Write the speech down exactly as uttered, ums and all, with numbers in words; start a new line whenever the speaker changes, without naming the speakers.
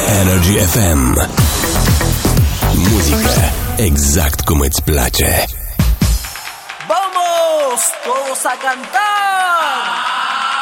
Energy F M. Muzică exact cum îți place.
Vamos todos a cantar.